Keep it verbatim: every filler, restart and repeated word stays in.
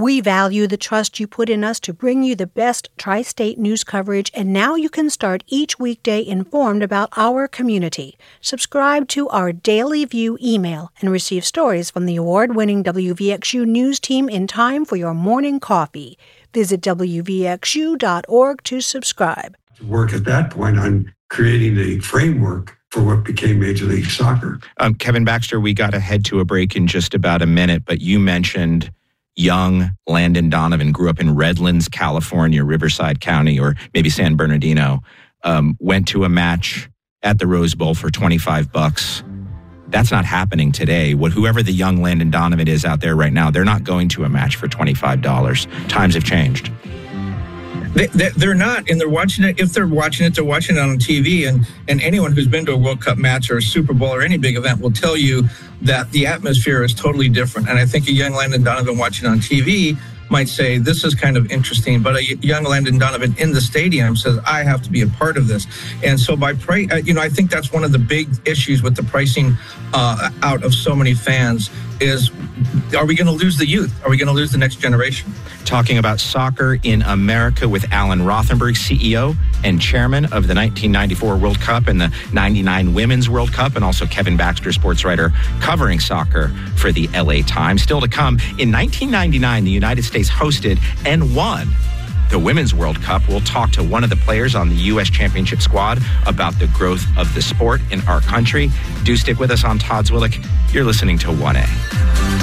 We value the trust you put in us to bring you the best tri-state news coverage, and now you can start each weekday informed about our community. Subscribe to our Daily View email and receive stories from the award-winning W V X U News team in time for your morning coffee. Visit W V X U dot org to subscribe. Work at that point on creating the framework for what became Major League Soccer. Um, Kevin Baxter, we got to head to a break in just about a minute, but you mentioned young Landon Donovan, grew up in Redlands, California, Riverside County, or maybe San Bernardino, um, went to a match at the Rose Bowl for twenty-five bucks. That's not happening today. What, whoever the young Landon Donovan is out there right now, they're not going to a match for twenty-five dollars. Times have changed. They, they, they're not, and they're watching it. If they're watching it, they're watching it on T V. And, and anyone who's been to a World Cup match or a Super Bowl or any big event will tell you that the atmosphere is totally different. And I think a young Landon Donovan watching on T V might say, this is kind of interesting. But a young Landon Donovan in the stadium says, I have to be a part of this. And so by price, you know, I think that's one of the big issues with the pricing uh, out of so many fans is, are we going to lose the youth? Are we going to lose the next generation? Talking about soccer in America with Alan Rothenberg, C E O and chairman of the nineteen ninety-four World Cup and the ninety-nine Women's World Cup, and also Kevin Baxter, sports writer covering soccer for the L A Times. Still to come, in nineteen ninety-nine, the United States hosted and won the Women's World Cup. We'll talk to one of the players on the U S championship squad about the growth of the sport in our country. Do stick with us on Todd Zwillich. You're listening to one A.